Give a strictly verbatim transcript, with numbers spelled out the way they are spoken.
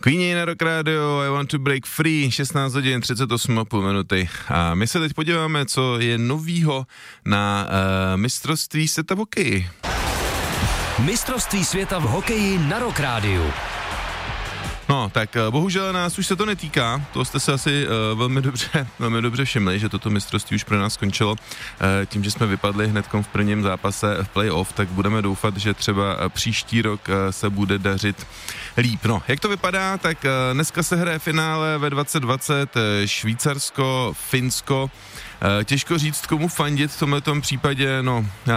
Queenie na Rock Radio, I want to break free, šestnáct hodin třicet osm a půl minuty. A my se teď podíváme, co je novýho na uh, mistrovství světa v hokeji. Mistrovství světa v hokeji na Rock Radio. No, tak bohužel nás už se to netýká, to jste se asi uh, velmi dobře, velmi dobře všimli, že toto mistrovství už pro nás skončilo. Uh, tím, že jsme vypadli hnedkom v prvním zápase v playoff, tak budeme doufat, že třeba příští rok uh, se bude dařit líp. No, jak to vypadá, tak uh, dneska se hraje finále ve dvacet dvacet uh, Švýcarsko, Finsko. Uh, těžko říct, komu fandit v tomhletom případě, no, já